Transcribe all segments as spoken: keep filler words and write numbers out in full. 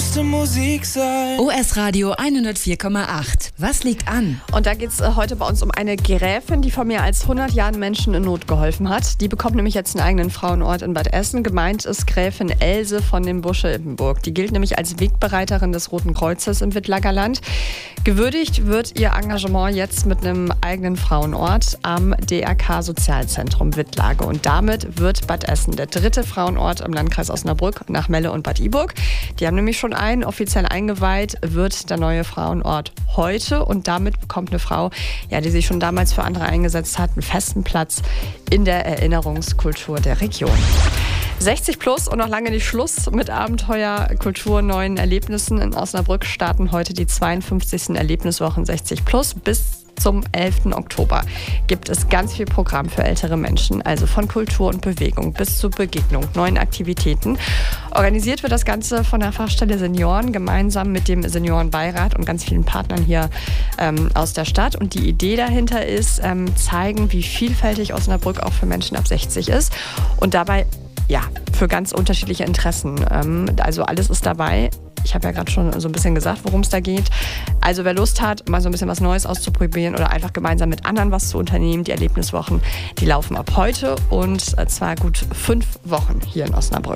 beste Musik sein. O S Radio hundertvier Komma acht. Was liegt an? Und da geht es äh, heute bei uns um eine Gräfin, die vor mehr als hundert Jahren Menschen in Not geholfen hat. Die bekommt nämlich jetzt einen eigenen Frauenort in Bad Essen. Gemeint ist Gräfin Else von dem Busche-Ippenburg. Die gilt nämlich als Wegbereiterin des Roten Kreuzes im Wittlager Land. Gewürdigt wird ihr Engagement jetzt mit einem eigenen Frauenort am D R K-Sozialzentrum Wittlage. Und damit wird Bad Essen der dritte Frauenort im Landkreis Osnabrück nach Melle und Bad Iburg. Die haben nämlich schon einen, offiziell eingeweiht wird der neue Frauenort heute. Und damit bekommt eine Frau, ja, die sich schon damals für andere eingesetzt hat, einen festen Platz in der Erinnerungskultur der Region. sechzig plus und noch lange nicht Schluss mit Abenteuer, Kultur, neuen Erlebnissen. In Osnabrück starten heute die zweiundfünfzigsten Erlebniswochen sechzig plus. Bis zum elften Oktober gibt es ganz viel Programm für ältere Menschen, also von Kultur und Bewegung bis zur Begegnung, neuen Aktivitäten. Organisiert wird das Ganze von der Fachstelle Senioren gemeinsam mit dem Seniorenbeirat und ganz vielen Partnern hier ähm, aus der Stadt. Und die Idee dahinter ist, ähm, zeigen, wie vielfältig Osnabrück auch für Menschen ab sechzig ist und dabei ja, für ganz unterschiedliche Interessen. Ähm, also alles ist dabei. Ich habe ja gerade schon so ein bisschen gesagt, worum es da geht. Also wer Lust hat, mal so ein bisschen was Neues auszuprobieren oder einfach gemeinsam mit anderen was zu unternehmen, die Erlebniswochen, die laufen ab heute und zwar gut fünf Wochen hier in Osnabrück.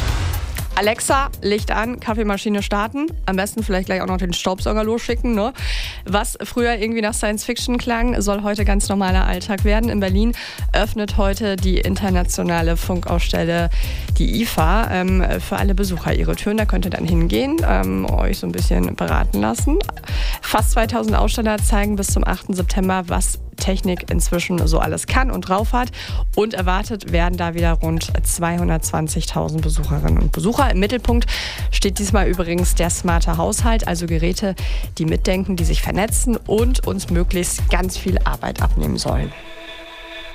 Alexa, Licht an, Kaffeemaschine starten. Am besten vielleicht gleich auch noch den Staubsauger losschicken. Ne? Was früher irgendwie nach Science Fiction klang, soll heute ganz normaler Alltag werden. In Berlin öffnet heute die internationale Funkausstelle, die I F A, ähm, für alle Besucher ihre Türen. Da könnt ihr dann hingehen, ähm, euch so ein bisschen beraten lassen. Fast zweitausend Aussteller zeigen bis zum achten September, was Technik inzwischen so alles kann und drauf hat. Und erwartet werden da wieder rund zweihundertzwanzigtausend Besucherinnen und Besucher. Im Mittelpunkt steht diesmal übrigens der smarte Haushalt, also Geräte, die mitdenken, die sich vernetzen und uns möglichst ganz viel Arbeit abnehmen sollen.